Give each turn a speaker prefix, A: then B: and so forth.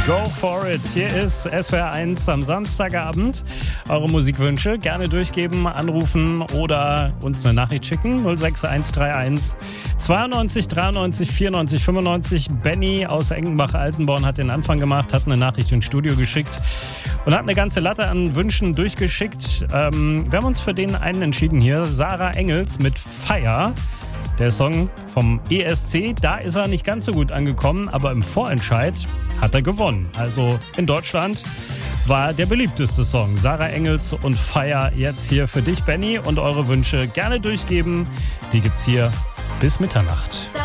A: Go for it. Hier ist SWR 1 am Samstagabend. Eure Musikwünsche gerne durchgeben, anrufen oder uns eine Nachricht schicken. 06131 92 93 94 95. Benny aus Engenbach-Alsenborn hat den Anfang gemacht, hat eine Nachricht ins Studio geschickt und hat eine ganze Latte an Wünschen durchgeschickt. Wir haben uns für den einen entschieden hier. Sarah Engels mit Fire. Der Song vom ESC, da ist er nicht ganz so gut angekommen, aber im Vorentscheid hat er gewonnen. Also in Deutschland war der beliebteste Song. Sarah Engels und Fire jetzt hier für dich, Benny, und eure Wünsche gerne durchgeben. Die gibt's hier bis Mitternacht.